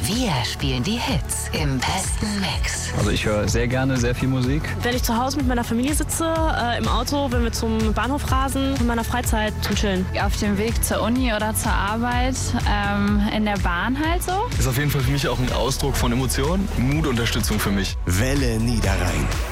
Wir spielen die Hits im besten Mix. Also ich höre sehr gerne sehr viel Musik. Wenn ich zu Hause mit meiner Familie sitze, im Auto, wenn wir zum Bahnhof rasen, in meiner Freizeit zum Chillen. Auf dem Weg zur Uni oder zur Arbeit, in der Bahn halt so. Ist auf jeden Fall für mich auch ein Ausdruck von Emotionen, Mutunterstützung für mich. Welle Niederrhein.